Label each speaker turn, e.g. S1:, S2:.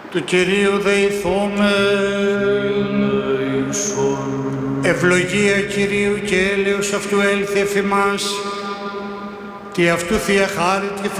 S1: Του Κυρίου δεηθούμε. Ευλογία Κυρίου και έλεος αυτού έλθει εφ' ημάς. Τι αυτού Θεία χάρη